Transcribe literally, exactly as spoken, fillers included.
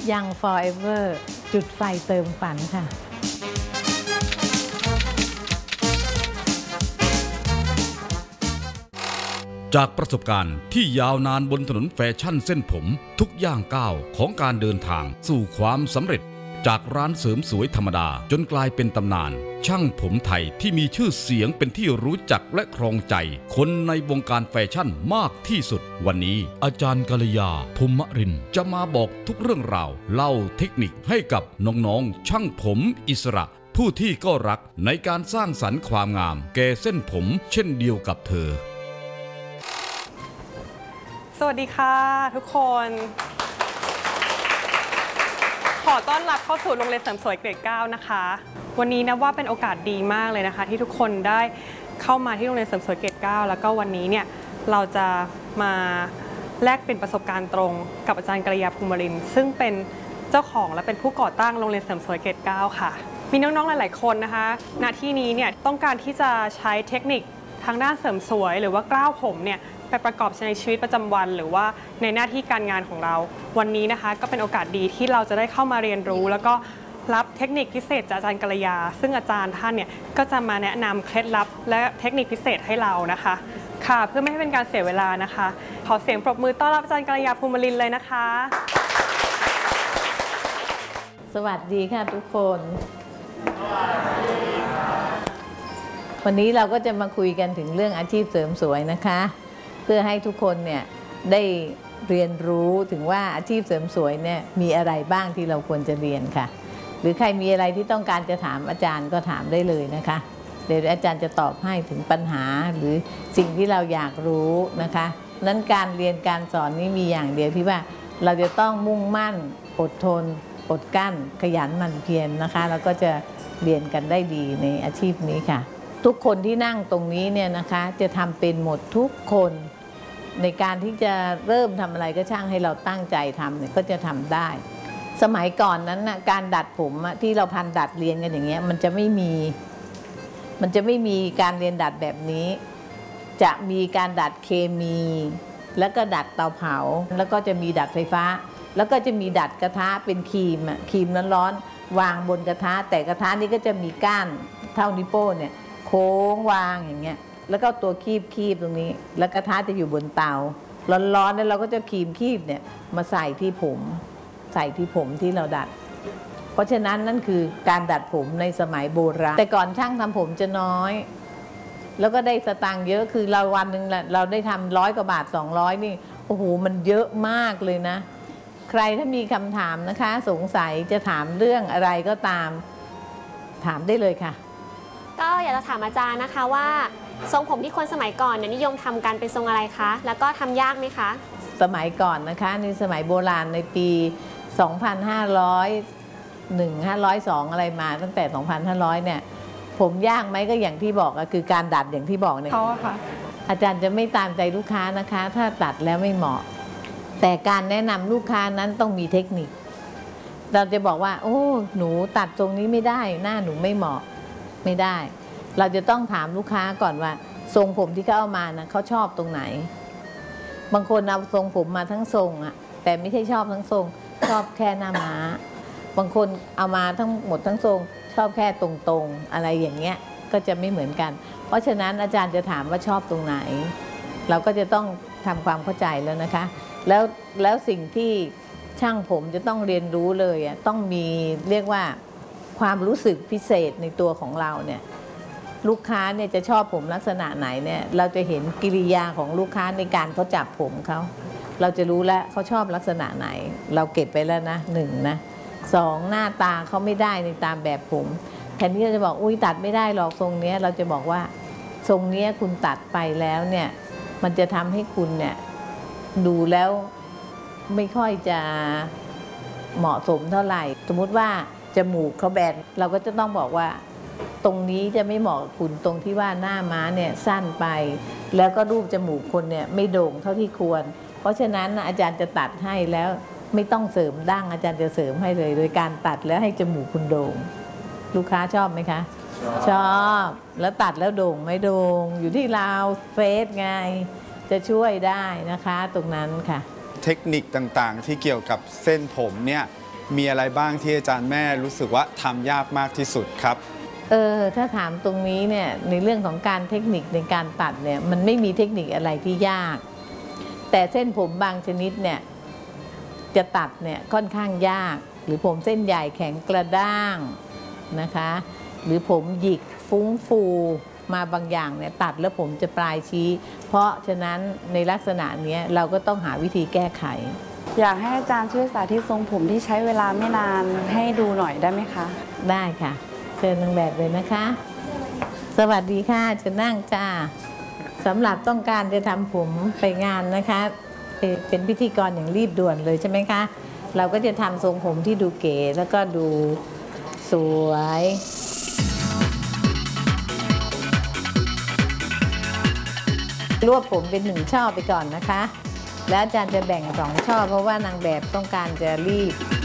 ยัง Forever จุดไฟเติมฝันค่ะจากประสบการณ์ที่ยาวนานบนถนนแฟชั่นเส้นผมทุกย่างก้าวของการเดินทางสู่ความสำเร็จจากร้านเสริมสวยธรรมดาจนกลายเป็นตำนานช่างผมไทยที่มีชื่อเสียงเป็นที่รู้จักและครองใจคนในวงการแฟชั่นมากที่สุดวันนี้อาจารย์กัลยาภูมิรินทร์จะมาบอกทุกเรื่องราวเล่าเทคนิคให้กับน้องๆช่างผมอิสระผู้ที่ก็รักในการสร้างสรรค์ความงามแก่เส้นผมเช่นเดียวกับเธอสวัสดีค่ะทุกคนขอต้อนรับเข้าสู่โรงเรียนเสริมสวยเกรดเก้านะคะวันนี้นะว่าเป็นโอกาสดีมากเลยนะคะที่ทุกคนได้เข้ามาที่โรงเรียนเสริมสวยเกรดเก้าแล้วก็วันนี้เนี่ยเราจะมาแลกเปลี่ยนประสบการณ์ตรงกับอาจารย์กัลยาภูมิรินทร์ซึ่งเป็นเจ้าของและเป็นผู้ก่อตั้งโรงเรียนเสริมสวยเกรดเก้าค่ะมีน้องๆหลายๆคนนะคะณที่นี้เนี่ยต้องการที่จะใช้เทคนิคทางด้านเสริมสวยหรือว่ากล้าวผมเนี่ยไปประกอบในชีวิตประจำวันหรือว่าในหน้าที่การงานของเราวันนี้นะคะก็เป็นโอกาสดีที่เราจะได้เข้ามาเรียนรู้แล้วก็รับเทคนิคพิเศษจากอาจารย์กัลยาซึ่งอาจารย์ท่านเนี่ยก็จะมาแนะนำเคล็ดลับและเทคนิคพิเศษให้เรานะคะค่ะเพื่อไม่ให้เป็นการเสียเวลานะคะขอเสียงปรบมือต้อนรับอาจารย์กัลยาภูมิรินทร์เลยนะคะสวัสดีค่ะทุกคนวันนี้เราก็จะมาคุยกันถึงเรื่องอาชีพเสริมสวยนะคะเพื่อให้ทุกคนเนี่ยได้เรียนรู้ถึงว่าอาชีพเสริมสวยเนี่ยมีอะไรบ้างที่เราควรจะเรียนค่ะหรือใครมีอะไรที่ต้องการจะถามอาจารย์ก็ถามได้เลยนะคะเดี๋ยวอาจารย์จะตอบให้ถึงปัญหาหรือสิ่งที่เราอยากรู้นะคะนั้นการเรียนการสอนนี้มีอย่างเดียวที่ว่าเราจะต้องมุ่งมั่นอดทนอดกั้นขยันหมั่นเพียรนะคะแล้วก็จะเรียนกันได้ดีในอาชีพนี้ค่ะทุกคนที่นั่งตรงนี้เนี่ยนะคะจะทำเป็นหมดทุกคนในการที่จะเริ่มทำอะไรก็ช่างให้เราตั้งใจทำเนี่ยก็จะทำได้สมัยก่อนนั้นนะการดัดผมที่เราพันดัดเรียนกันอย่างเงี้ยมันจะไม่มีมันจะไม่มีการเรียนดัดแบบนี้จะมีการดัดเคมีแล้วก็ดัดเตาเผาแล้วก็จะมีดัดไฟฟ้าแล้วก็จะมีดัดกระทะเป็นครีมอะครีมร้อนๆวางบนกระทะแต่กระทะนี้ก็จะมีก้านเท่านิ้วโป้งเนี่ยโค้งวางอย่างเงี้ยแล้วก็ตัวคีบคีบตรงนี้แล้วกระทะจะอยู่บนเตาร้อนๆแล้วเราก็จะครีมคีบเนี่ยมาใส่ที่ผมใส่ที่ผมที่เราดัดเพราะฉะนั้นนั่นคือการดัดผมในสมัยโบราณแต่ก่อนช่างทำผมจะน้อยแล้วก็ได้สตางค์เยอะคือเราวันหนึ่งเราได้ทำร้อยกว่าบาทสองร้อยนี่โอ้โหมันเยอะมากเลยนะใครถ้ามีคำถามนะคะสงสัยจะถามเรื่องอะไรก็ตามถามได้เลยค่ะก็อยากจะถามอาจารย์นะคะว่าทรงผมที่คนสมัยก่อนเนี่ยนิยมทำกันเป็นทรงอะไรคะแล้วก็ทำยากไหมคะสมัยก่อนนะคะในสมัยโบราณในปี สองพันห้าร้อยเอ็ด ห้าร้อยสอง อะไรมาตั้งแต่ สองพันห้าร้อย เนี่ยผมยากไหมก็อย่างที่บอกก็คือการดัดอย่างที่บอกเนี่ยเขาอะค่ะอาจารย์จะไม่ตามใจลูกค้านะคะถ้าตัดแล้วไม่เหมาะแต่การแนะนำลูกค้านั้นต้องมีเทคนิคเราจะบอกว่าโอ้หนูตัดตรงนี้ไม่ได้หน้าหนูไม่เหมาะไม่ได้เราจะต้องถามลูกค้าก่อนว่าทรงผมที่เขาเอามานะเขาชอบตรงไหนบางคนเอาทรงผมมาทั้งทรงอะแต่ไม่ใช่ชอบทั้งทรงชอบแค่หน้าม้าบางคนเอามาทั้งหมดทั้งทรงชอบแค่ตรงๆอะไรอย่างเงี้ยก็จะไม่เหมือนกันเพราะฉะนั้นอาจารย์จะถามว่าชอบตรงไหนเราก็จะต้องทำความเข้าใจแล้วนะคะแล้วแล้วสิ่งที่ช่างผมจะต้องเรียนรู้เลยอ่ะต้องมีเรียกว่าความรู้สึกพิเศษในตัวของเราเนี่ยลูกค้าเนี่ยจะชอบผมลักษณะไหนเนี่ยเราจะเห็นกิริยาของลูกค้าในการเขาจับผมเขาเราจะรู้แล้วเขาชอบลักษณะไหนเราเก็บไปแล้วนะหนึ่งนะสองหน้าตาเขาไม่ได้ในตามแบบผมแทนที่เราจะบอกอุ้ยตัดไม่ได้หรอกทรงนี้เราจะบอกว่าทรงนี้คุณตัดไปแล้วเนี่ยมันจะทำให้คุณเนี่ยดูแล้วไม่ค่อยจะเหมาะสมเท่าไหร่สมมุติว่าจมูกเขาแบนเราก็จะต้องบอกว่าตรงนี้จะไม่เหมาะกับคุณตรงที่ว่าหน้าม้าเนี่ยสั้นไปแล้วก็รูปจมูกคนเนี่ยไม่โด่งเท่าที่ควรเพราะฉะนั้นอาจารย์จะตัดให้แล้วไม่ต้องเสริมดั้งอาจารย์จะเสริมให้เลยโดยการตัดแล้วให้จมูกคุณโด่งลูกค้าชอบไหมคะชอบแล้วตัดแล้วโด่งไม่โด่งอยู่ที่เราเฟซไงจะช่วยได้นะคะตรงนั้นค่ะเทคนิคต่างๆที่เกี่ยวกับเส้นผมเนี่ยมีอะไรบ้างที่อาจารย์แม่รู้สึกว่าทำยากมากที่สุดครับเออถ้าถามตรงนี้เนี่ยในเรื่องของการเทคนิคในการตัดเนี่ยมันไม่มีเทคนิคอะไรที่ยาก แต่เส้นผมบางชนิดเนี่ยจะตัดเนี่ยค่อนข้างยาก หรือผมเส้นใหญ่แข็งกระด้างนะคะหรือผมหยิกฟุ้งฟูมาบางอย่างเนี่ยตัดแล้วผมจะปลายชี้ เพราะฉะนั้นในลักษณะนี้เราก็ต้องหาวิธีแก้ไขอยากให้อาจารย์ช่วยสาธิตทรงผมที่ใช้เวลาไม่นานให้ดูหน่อยได้ไหมคะได้ค่ะเชิญนางแบบเลยนะคะ สวัสดีค่ะจะนั่งจ้าสำหรับต้องการจะทำผมไปงานนะคะเป็นเป็นพิธีกรอย่างรีบด่วนเลยใช่ไหมคะเราก็จะทำทรงผมที่ดูเก๋แล้วก็ดูสวยรวบผมเป็นหนึ่งช่อไปก่อนนะคะแล้วอาจารย์จะแบ่งสองช่อเพราะว่านางแบบต้องการจะรีบ